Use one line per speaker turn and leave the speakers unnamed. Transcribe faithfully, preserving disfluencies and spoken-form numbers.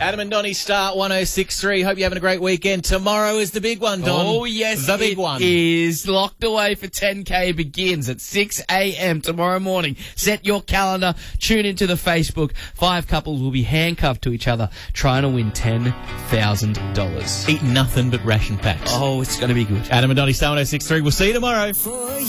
Adam and Donny, Star one oh six point three. Hope you're having a great weekend. Tomorrow is the big one, Don.
Oh, yes,
the big
it
one.
is. Locked Away for ten K begins at six a.m. tomorrow morning. Set your calendar. Tune into the Facebook. Five couples will be handcuffed to each other trying to win ten thousand dollars.
Eat nothing but ration packs.
Oh, it's going to be good.
Adam and Donny, Star one oh six point three. We'll see you tomorrow.